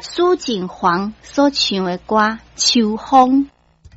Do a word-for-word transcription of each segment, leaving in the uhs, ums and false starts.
苏锦煌所唱的歌《秋风》。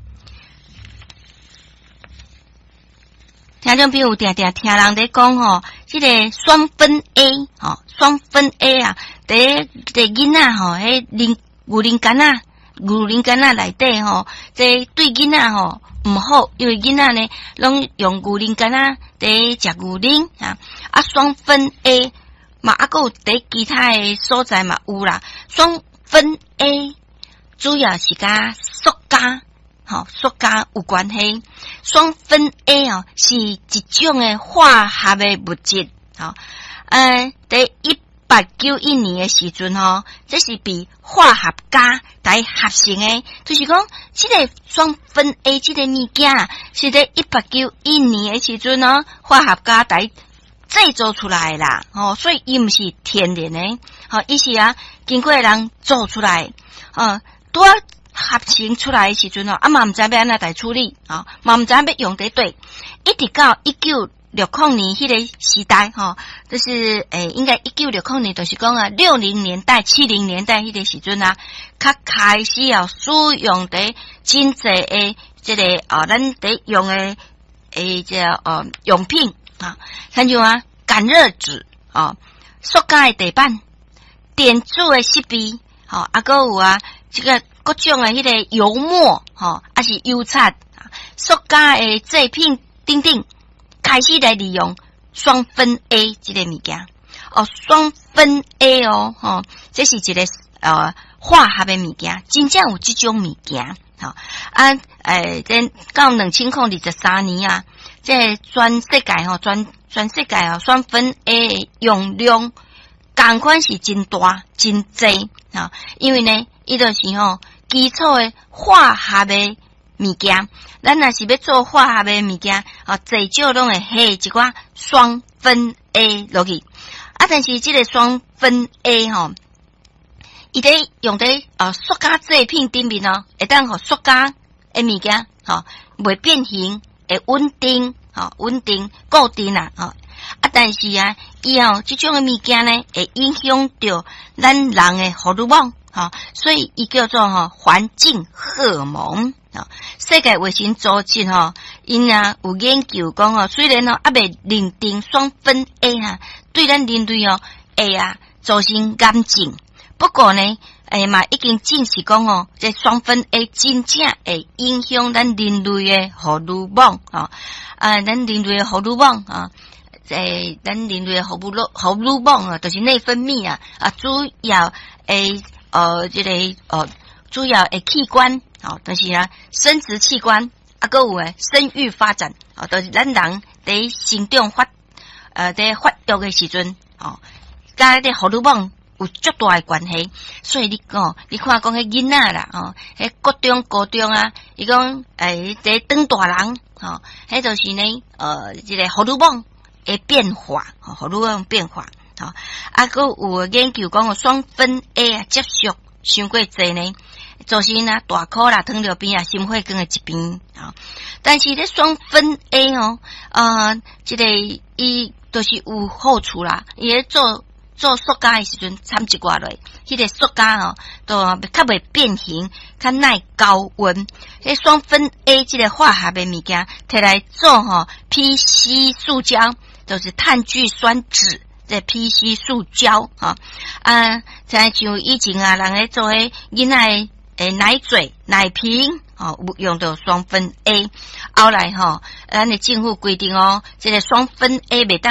听众朋友定定听人在讲吼，这个双酚 A 吼，双酚 A 啊，在在囡仔吼，迄磷牛磷酐啊，牛磷酐啊内底吼，这对囡仔吼唔好，因为囡仔呢，拢用牛磷酐啊，在食牛磷啊，啊双酚 A 嘛，啊个有在其他的所在嘛有啦，双酚 A 主要是甲塑胶。好，塑胶有关系。双酚 A 哦，是一种的化学的物质。好，呃，在一八九一年的时阵吼，这是被化学家来合成的，就是讲，这个双酚 A 这个物件是在一八九一年的时阵哦，化学家来制造出来啦。哦，所以伊毋是天然的，好，伊是啊，经过人做出来，呃，拄啊。合成出来的时阵哦，啊嘛毋知要安怎来处理啊，嘛毋知要用得对，一直到一九六零年迄个时代吼，就是诶，应该一九六零年，就是讲啊，六零年代、七零年代迄个时阵啊，较开始要使用的真济诶，这个啊，咱得用诶诶，这呃用品啊，像像啊，感热纸啊，塑胶的地板、电子的设备，吼，啊，还有啊，这个。各种诶，迄个油墨，吼，还是油漆、塑胶诶制品等等，开始来利用双酚 A 这个物件。哦，双酚 A 哦，吼，这是一个呃化学诶物件，真正有这种物件。吼，啊，诶，在到两千零二十三年啊，这全世界吼，全全世界哦，双酚 A 用量同款是真大、真济啊，因为呢，伊就是吼。基础的化学的物件，咱若是要做化学的物件，啊，最少拢会下一寡双酚 A 落去。啊，但是这个双酚 A 吼，伊在用在啊塑胶制品顶面哦，会当互塑胶的物件，吼，袂变形，会稳定，吼，稳定固定啦，吼。啊，但是啊，以后这种的物件呢，会影响到咱人的荷尔蒙。好，所以伊叫做吼环境荷尔蒙啊。世界卫生组织吼，因啊有研究讲哦，虽然哦还未认定双酚 A 哈对咱人类哦会啊造成癌症，不过呢，诶嘛已经证实讲哦，这双酚 A 真正会影响咱人类的荷尔蒙啊，啊，咱人类的荷尔蒙啊。诶，咱人类的荷尔蒙荷尔蒙啊，就是内分泌啊，啊，主要诶。呃，这个呃，主要诶器官，哦，就是啊，生殖器官，啊，个有诶生育发展，哦，都、就是咱人伫成长发，呃，伫发育诶时阵，哦，甲迄荷尔蒙有足大诶关系，所以你哦，你看讲迄囡仔啦，哦，迄国中、高中啊，伊讲诶，伫当大人，哦，迄就是呢，呃，这个荷尔蒙诶变化，哦，荷尔蒙变化。好，啊，个有研究讲，双酚 A 啊，接触伤过济呢，造成啊大颗啦、糖尿病啊、心血管的疾病啊。但是咧双酚 A 哦，呃，这个伊都是有好处啦。伊咧做做塑胶的时阵掺一寡落，迄个塑胶哦，都较袂变形，较耐高温。迄双酚 A 这个化学的物件，摕来做吼 P C 塑胶，就是碳聚酸酯。这 P C 塑胶哈啊，像像以前啊，人咧做迄囡仔诶奶嘴、奶瓶哦，用到双酚 A， 后来吼，咱的政府规定哦，这个双酚 A袂当。